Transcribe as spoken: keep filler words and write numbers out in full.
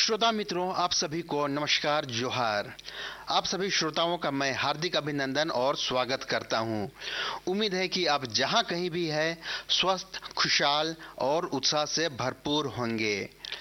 श्रोता मित्रों, आप सभी को नमस्कार, जोहार। आप सभी श्रोताओं का मैं हार्दिक अभिनंदन और स्वागत करता हूं। उम्मीद है कि आप जहां कहीं भी हैं, स्वस्थ, खुशहाल और उत्साह से भरपूर होंगे।